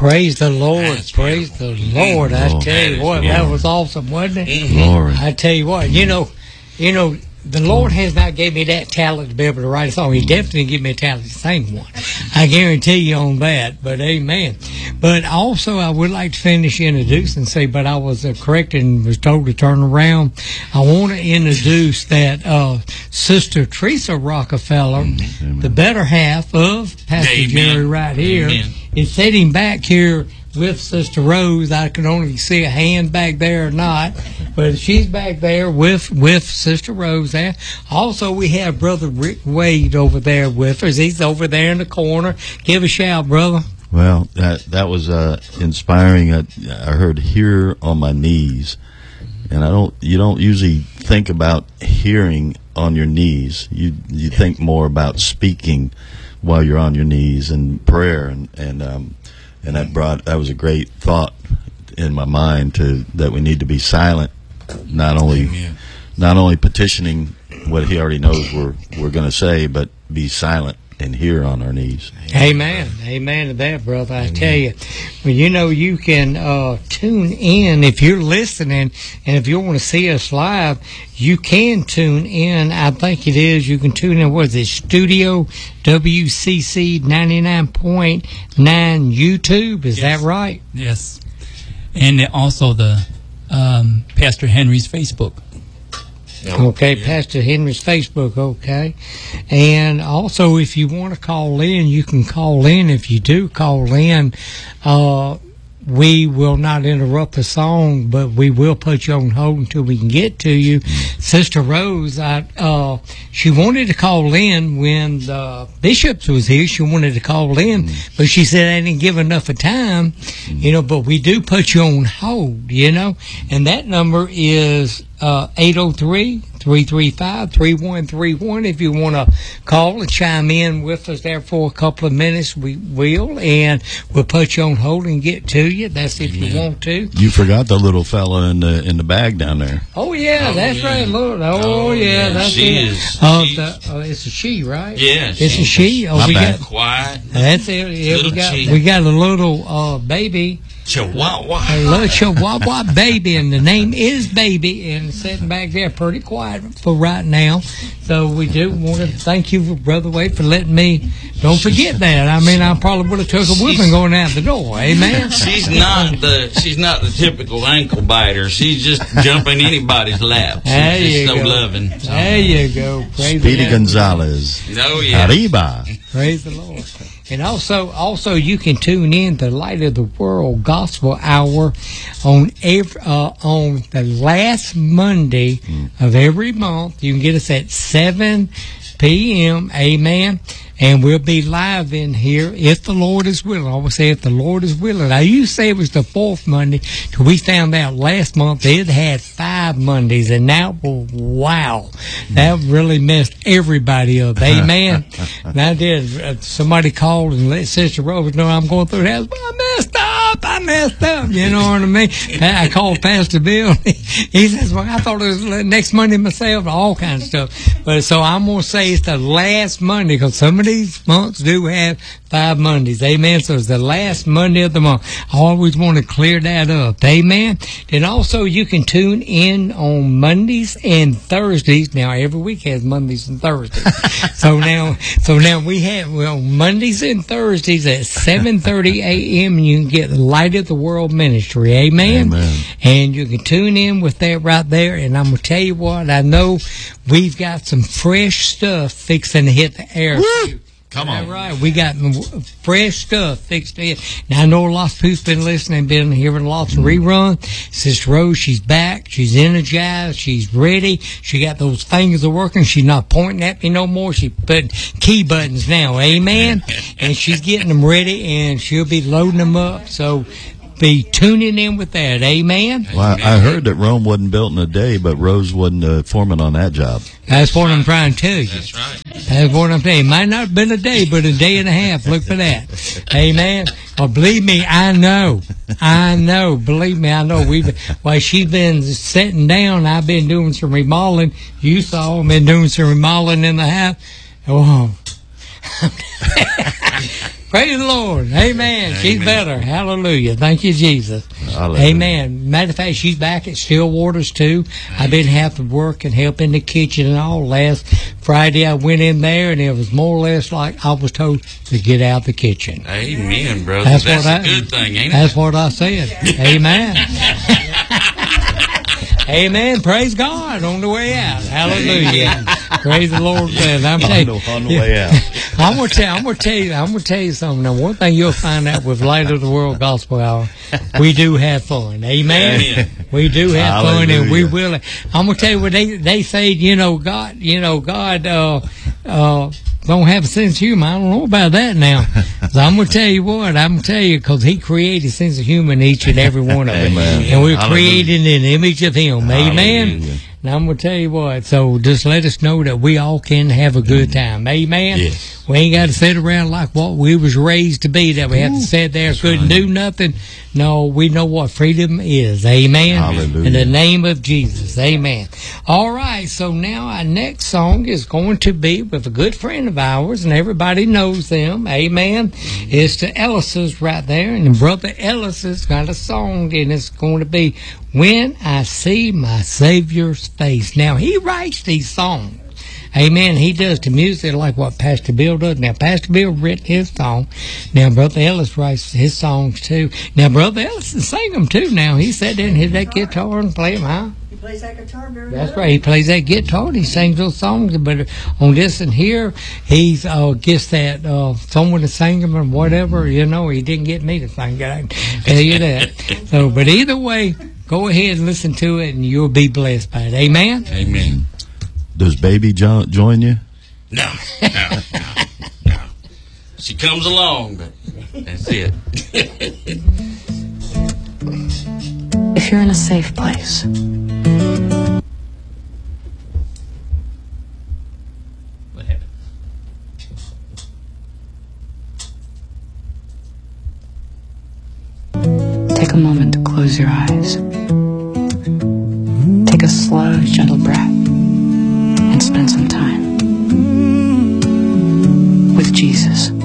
Praise the Lord. That's Praise the Lord. I tell you what, that was awesome, wasn't it? Glory. I tell you what, you know, the Lord has not gave me that talent to be able to write a song. He definitely gave me a talent to sing one. I guarantee you on that. But amen. But also, I would like to finish introduce and say, but I was corrected and was told to turn around. I want to introduce that Sister Teresa Rockefeller, the better half of Pastor Jerry right here, is sitting back here with Sister Rose. I can only see a hand back there or not, but she's back there with Sister Rose there. Also, we have Brother Rick Wade over there with us. He's over there in the corner. Give a shout, brother. Well, that was inspiring. I heard "Here on My Knees," and you don't usually think about hearing on your knees. You think more about speaking while you're on your knees and prayer, and that was a great thought in my mind that we need to be silent, not only petitioning what He already knows we're going to say, but be silent and hear on our knees. Amen. Amen to that, brother. I tell you. Well, you can tune in if you're listening, and if you want to see us live, you can tune in. I think it is. You can tune in. What is it? Studio WCC 99.9 YouTube. Is that right? Yes. And also the Pastor Henry's Facebook. Okay, Pastor Henry's Facebook, okay. And also, if you want to call in, you can call in. If you do call in, we will not interrupt the song, but we will put you on hold until we can get to you. Sister Rose, she wanted to call in when the bishops was here. She wanted to call in, but she said I didn't give enough of time, but we do put you on hold, and that number is 803-335-3131. If you want to call and chime in with us there for a couple of minutes, we will, and we'll put you on hold and get to you. That's if you want to. You forgot the little fella in the bag down there. Oh yeah, that's right. Look, that's she it. Is. It's a she, right? Yes, it's a she. Oh, we got quiet. That's it. Yeah, we got a little baby. Chihuahua. A little Chihuahua baby, and the name is Baby, and it's sitting back there pretty quiet for right now. So we do want to thank you, Brother Wade, for letting me. Don't forget that. I mean, I probably would have took a whipping going out the door. Amen. She's not the typical ankle biter. She's just jumping anybody's lap. She's just so loving. So. There you go. Praise Speedy Gonzalez. Oh yeah. Arriba. Praise the Lord. And also, you can tune in to Light of the World Gospel Hour on the last Monday of every month. You can get us at 7 p.m. Amen. And we'll be live in here if the Lord is willing. I always say if the Lord is willing. I used to say it was the fourth Monday till we found out last month it had 5 Mondays, and now, wow, that really messed everybody up. Amen. And I did. Somebody called and let Sister Rose know I'm going through that. I messed up. You know what I mean? I called Pastor Bill. He says, well, I thought it was next Monday myself, all kinds of stuff. But so I'm going to say it's the last Monday, because some of these months do have 5 Mondays. Amen. So it's the last Monday of the month. I always want to clear that up. Amen. Then also you can tune in on Mondays and Thursdays. Now every week has Mondays and Thursdays. so now we have Mondays and Thursdays at 7:30 a.m. You can get the Light of the World Ministry. Amen. Amen. And you can tune in with that right there. And I'm gonna tell you what, I know we've got some fresh stuff fixing to hit the air. Come on. All right, we got fresh stuff fixed in. Now, I know lots of people's been listening, been hearing lots of reruns. Sister Rose, she's back. She's energized. She's ready. She got those fingers are working. She's not pointing at me no more. She's putting key buttons now. Amen. And she's getting them ready, and she'll be loading them up. So be tuning in with that. Amen. Well, I heard that Rome wasn't built in a day, but Rose wasn't foreman on that job. That's what I'm trying to tell you. That's right. That's what I'm saying. It might not have been a day, but a day and a half. Look for that. Amen. Well, believe me, I know. Believe me, I know. While she's been sitting down, I've been doing some remodeling. You saw I've been doing some remodeling in the house. Oh. Praise the Lord. Amen. She's Amen. better. Hallelujah. Thank you, Jesus. Hallelujah. Amen. Matter of fact, she's back at Stillwater's too. I've been having to work and help in the kitchen and all. Last Friday I went in there and it was more or less like I was told to get out of the kitchen. Amen, brother. That's That's what a good thing, ain't That's it? what I said. Amen. Amen. Praise God on the way out. Hallelujah. Praise the Lord. I'm telling you, On the way out. I'm gonna tell you something. Now, one thing you'll find out with Light of the World Gospel Hour, we do have fun. Amen. Amen. We do have fun, and we Hallelujah. will. I'm gonna tell you what they say. God don't have a sense of humor. I don't know about that now. So I'm gonna tell you what. I'm gonna tell you because He created a sense of humor in each and every one of us, Amen. and we're Hallelujah. created in the image of Him. Amen. Hallelujah. Now I'm gonna tell you what. So just let us know that we all can have a good time. Amen. Yes. We ain't got to sit around like what we was raised to be. That we have to sit there, couldn't do nothing. No, we know what freedom is. Amen. Hallelujah. In the name of Jesus. Amen. All right. So now our next song is going to be with a good friend of ours, and everybody knows them. Amen. It's the Ellises right there, and Brother Ellis has got a song, and it's going to be "When I See My Savior's Face." Now he writes these songs. Amen. He does the music like what Pastor Bill does. Now, Pastor Bill written his song. Now, Brother Ellis writes his songs too. Now, Brother Ellis sing them too. Now, he sat there and hit that guitar and play them, huh? He plays that guitar very That's well. right. He plays that guitar and he sings those songs. But on this and here, he's gets that someone to sing them or whatever. You know, he didn't get me to sing it. I can tell you that. So, but either way, go ahead and listen to it, and you'll be blessed by it. Amen. Amen. Does Baby join you? No. She comes along, but that's it. If you're in a safe place, What happened? take a moment to close your eyes. Take a slow, gentle breath and spend some time with Jesus.